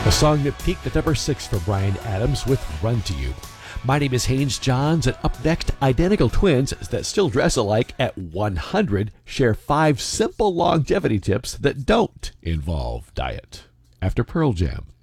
A song that peaked at number 6 for Bryan Adams with Run to You. My name is Haynes Johns, and up next, identical twins that still dress alike at 100 share 5 simple longevity tips that don't involve diet. After Pearl Jam.